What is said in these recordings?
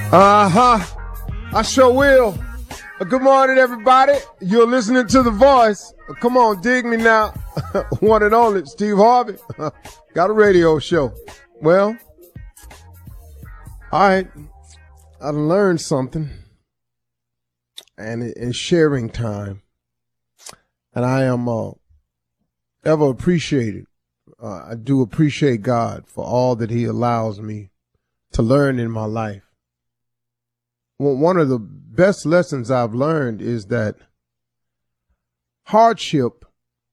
I sure will. Good morning, everybody. You're listening to The Voice. Come on, dig me now. One and only, Steve Harvey. Got a radio show. Well, all right. I learned something. And it's sharing time. And I am ever appreciated. I do appreciate God for all that he allows me to learn in my life. Well, one of the best lessons I've learned is that hardship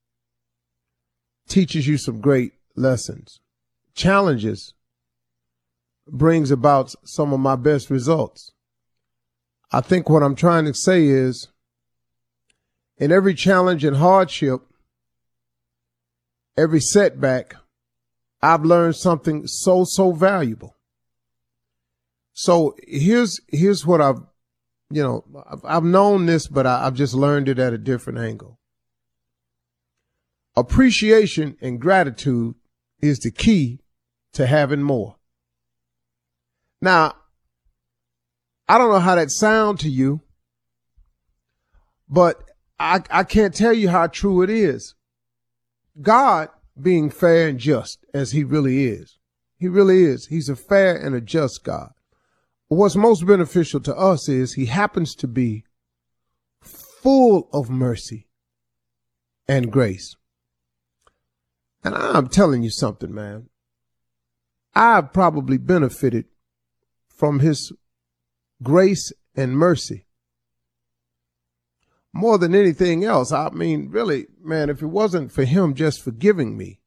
teaches you some great lessons. Challenges brings about some of my best results. I think what I'm trying to say is, in every challenge and hardship, every setback, I've learned something so valuable. So here's what I've known this, but I've just learned it at a different angle. Appreciation and gratitude is the key to having more. Now, I don't know how that sounds to you, but I can't tell you how true it is. God being fair and just as he really is. He really is. He's a fair and a just God. What's most beneficial to us is he happens to be full of mercy and grace. And I'm telling you something, man. I've probably benefited from his grace and mercy more than anything else. I mean, really, man, if it wasn't for him just forgiving me,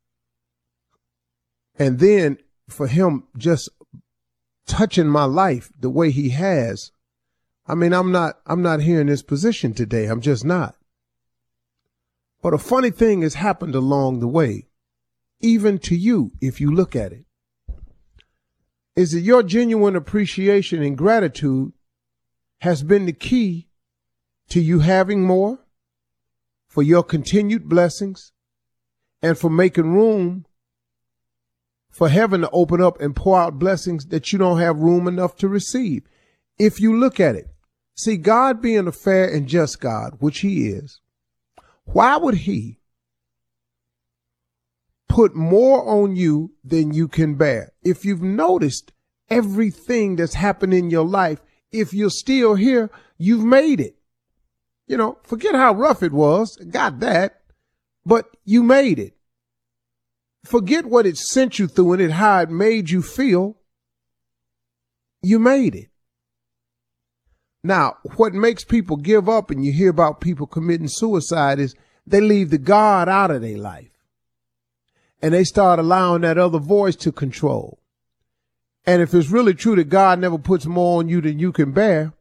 and then for him just touching my life the way he has, I mean, I'm not here in this position today. I'm just not. But a funny thing has happened along the way, even to you, if you look at it, is that your genuine appreciation and gratitude has been the key to you having more, for your continued blessings, and for making room for heaven to open up and pour out blessings that you don't have room enough to receive. If you look at it, see, God being a fair and just God, which he is, why would he put more on you than you can bear? If you've noticed everything that's happened in your life, if you're still here, you've made it. You know, forget how rough it was. Got that. But you made it. Forget what it sent you through and how it made you feel. You made it. Now, what makes people give up, and you hear about people committing suicide, is they leave the God out of their life. And they start allowing that other voice to control. And if it's really true that God never puts more on you than you can bear,